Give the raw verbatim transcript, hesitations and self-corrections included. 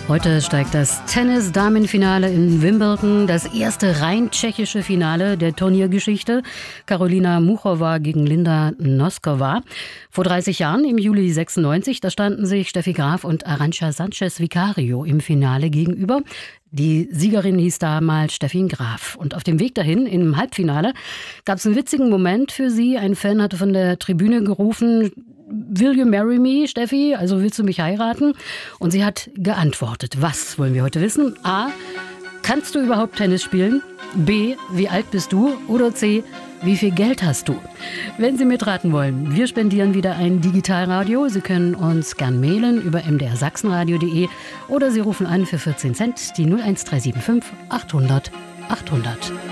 Heute steigt das Tennis-Damenfinale in Wimbledon, das erste rein tschechische Finale der Turniergeschichte. Karolina Muchova gegen Linda Noskova. Vor dreißig Jahren, im Juli sechsundneunzig, da standen sich Steffi Graf und Arantxa Sánchez Vicario im Finale gegenüber. Die Siegerin hieß damals Steffi Graf. Und auf dem Weg dahin, im Halbfinale, gab es einen witzigen Moment für sie. Ein Fan hatte von der Tribüne gerufen: Will you marry me, Steffi? Also willst du mich heiraten? Und sie hat geantwortet. Was wollen wir heute wissen? A. Kannst du überhaupt Tennis spielen? B. Wie alt bist du? Oder C. Wie viel Geld hast du? Wenn Sie mitraten wollen, wir spendieren wieder ein Digitalradio. Sie können uns gern mailen über m d r sachsenradio punkt de oder Sie rufen an für vierzehn Cent die null eins drei sieben fünf achthundert achthundert.